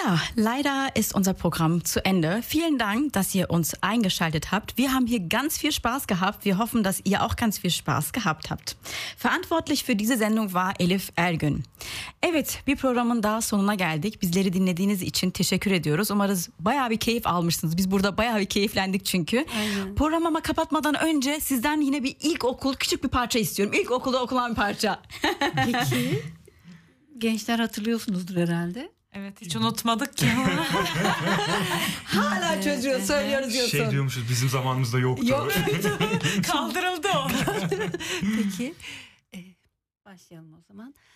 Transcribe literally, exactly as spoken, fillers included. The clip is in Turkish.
Ja, leider ist unser Programm zu Ende. Vielen Dank, dass ihr uns eingeschaltet habt. Wir haben hier ganz viel Spaß gehabt. Wir hoffen, dass ihr auch ganz viel Spaß gehabt habt. Verantwortlich für diese Sendung war Elif Ergün. Evet, bir programın daha sonuna geldik. Bizleri dinlediğiniz için teşekkür ediyoruz. Umarız bayağı bir keyif almışsınız. Biz burada bayağı bir keyiflendik çünkü. Aynen. Programıma kapatmadan önce sizden yine bir ilkokul, küçük bir parça istiyorum. İlkokulda okulan bir parça. Peki. Gençler hatırlıyorsunuzdur herhalde. Evet, hiç unutmadık ki. Hala çocuğu söylüyoruz diyorsun. Şey diyormuşuz, bizim zamanımızda yoktu. Yok. Kaldırıldı o. Peki. Ee, başlayalım o zaman.